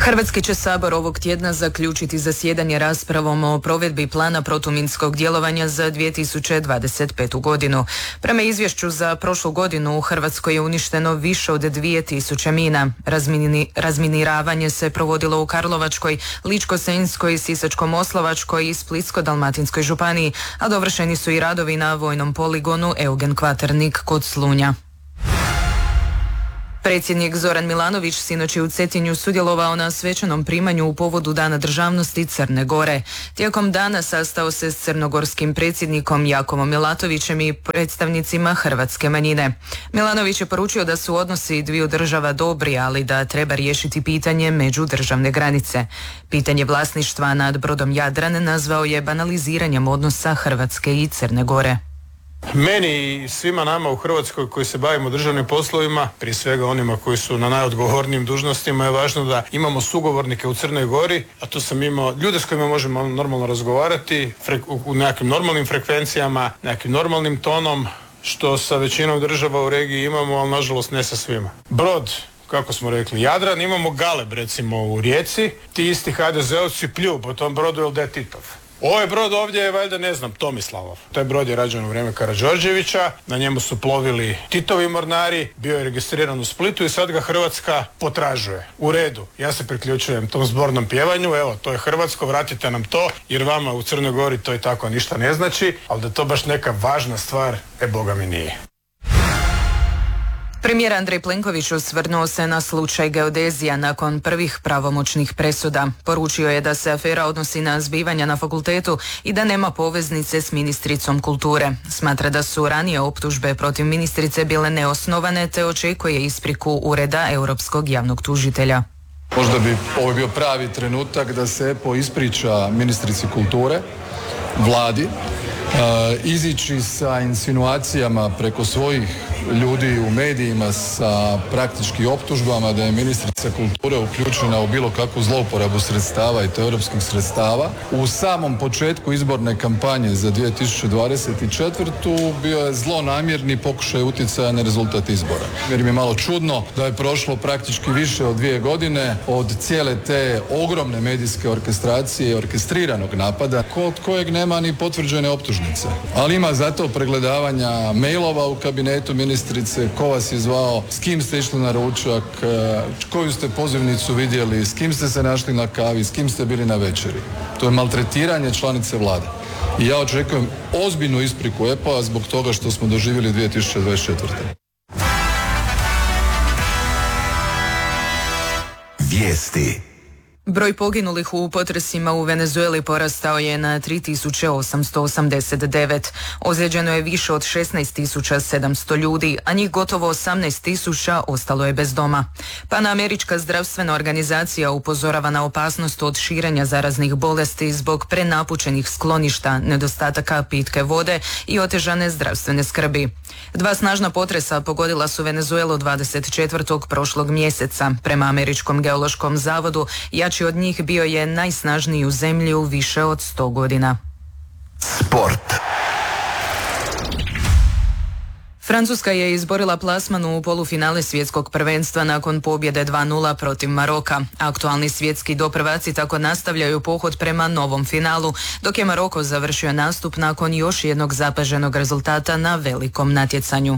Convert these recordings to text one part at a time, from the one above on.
Hrvatski će Sabor ovog tjedna zaključiti zasjedanje raspravom o provedbi plana protuminskog djelovanja za 2025. godinu. Prema izvješću za prošlu godinu u Hrvatskoj je uništeno više od 2000 mina. Razminiravanje se provodilo u Karlovačkoj, Ličko-senjskoj, Sisačko-moslavačkoj i Splitsko-dalmatinskoj županiji, a dovršeni su i radovi na vojnom poligonu Eugen Kvaternik kod Slunja. Predsjednik Zoran Milanović sinoć je u Cetinju sudjelovao na svečanom primanju u povodu Dana državnosti Crne Gore. Tijekom dana sastao se s crnogorskim predsjednikom Jakovom Milatovićem i predstavnicima hrvatske manjine. Milanović je poručio da su odnosi dviju država dobri, ali da treba riješiti pitanje međudržavne granice. Pitanje vlasništva nad brodom Jadran nazvao je banaliziranjem odnosa Hrvatske i Crne Gore. Meni i svima nama u Hrvatskoj koji se bavimo državnim poslovima, prije svega onima koji su na najodgovornijim dužnostima, je važno da imamo sugovornike u Crnoj Gori, a tu sam imao ljude s kojima možemo normalno razgovarati u nekakvim normalnim frekvencijama, nekakvim normalnim tonom, što sa većinom država u regiji imamo, ali nažalost ne sa svima. Brod, kako smo rekli, Jadran, imamo Galeb recimo u Rijeci, ti isti HDZ-ovci pljuju po tom brodu, jel da je Titov. Ovaj brod ovdje je valjda, ne znam, Tomislavov. Taj brod je rađen u vrijeme Karađorđevića, na njemu su plovili Titovi mornari, bio je registriran u Splitu i sad ga Hrvatska potražuje. U redu, ja se priključujem tom zbornom pjevanju, evo, to je hrvatsko, vratite nam to, jer vama u Crnoj Gori to i tako ništa ne znači, ali da to baš neka važna stvar, boga mi nije. Premijer Andrej Plenković osvrnuo se na slučaj geodezija nakon prvih pravomoćnih presuda. Poručio je da se afera odnosi na zbivanja na fakultetu i da nema poveznice s ministricom kulture. Smatra da su ranije optužbe protiv ministrice bile neosnovane te očekuje ispriku Ureda Europskog javnog tužitelja. Možda bi ovo bio pravi trenutak da se EPO ispriča ministrici kulture, vladi, izići sa insinuacijama preko svojih ljudi u medijima sa praktički optužbama da je ministrica kulture uključena u bilo kakvu zlouporabu sredstava i to europskih sredstava. U samom početku izborne kampanje za 2024. bio je zlonamjerni pokušaj utjecaja na rezultat izbora. Jer mi je malo čudno da je prošlo praktički više od 2 godine od cijele te ogromne medijske orkestracije i orkestriranog napada kod kojeg nema ni potvrđene optužnice. Ali ima zato pregledavanja mailova u kabinetu ministrice, ko vas je zvao, s kim ste išli na ručak, koju ste pozivnicu vidjeli, s kim ste se našli na kavi, s kim ste bili na večeri. To je maltretiranje članice vlade. I ja očekujem ozbiljnu ispriku EPO-a zbog toga što smo doživjeli 2024. Vijesti. Broj poginulih u potresima u Venezueli porastao je na 3889. Ozlijeđeno je više od 16.700 ljudi, a njih gotovo 18.000 ostalo je bez doma. Panamerička zdravstvena organizacija upozorava na opasnost od širenja zaraznih bolesti zbog prenapučenih skloništa, nedostataka pitke vode i otežane zdravstvene skrbi. 2 snažna potresa pogodila su Venezuelu 24. prošlog mjeseca. Prema Američkom geološkom zavodu, jači od njih bio je najsnažniji u zemlji u više od 100 godina. Sport. Francuska je izborila plasman u polufinale svjetskog prvenstva nakon pobjede 2:0 protiv Maroka. Aktualni svjetski doprvaci tako nastavljaju pohod prema novom finalu, dok je Maroko završio nastup nakon još jednog zapaženog rezultata na velikom natjecanju.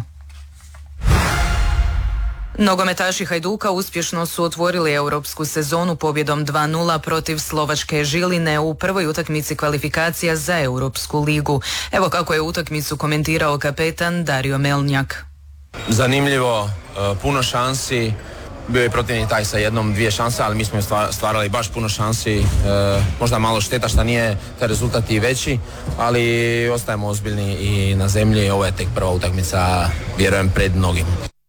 Nogometaši Hajduka uspješno su otvorili europsku sezonu pobjedom 2:0 protiv slovačke Žiline u prvoj utakmici kvalifikacija za Europsku ligu. Evo kako je utakmicu komentirao kapetan Dario Melnjak. Zanimljivo, puno šansi, bio je protivnik taj sa 1-2 šanse, ali mi smo stvarali baš puno šansi, možda malo šteta što nije taj rezultat i veći, ali ostajemo ozbiljni i na zemlji, ovo je tek prva utakmica, vjerujem, pred mnogim.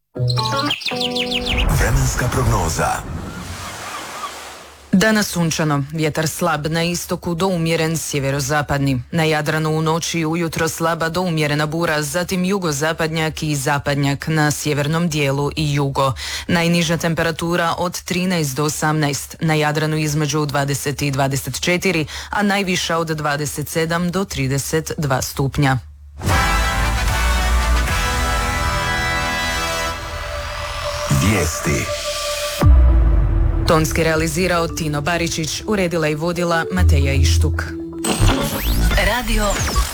Vremenska prognoza. Danas sunčano, vjetar slab na istoku do umjeren sjeverozapadni. Na Jadranu u noći i ujutro slaba do umjerena bura, zatim jugozapadnjak i zapadnjak na sjevernom dijelu i jugo. Najniža temperatura od 13 do 18, na Jadranu između 20 i 24, a najviša od 27 do 32 stupnja. Vijesti. Tonski realizirao Tino Baričić, uredila i vodila Mateja Ištuk. Radio